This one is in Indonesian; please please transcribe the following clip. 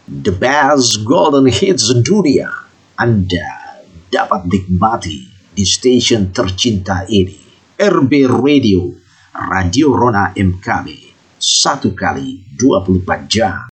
The best golden hits dunia Anda dapat nikmati di stasiun tercinta ini. RB Radio, Radio Rona MKB, 1 kali 24 jam.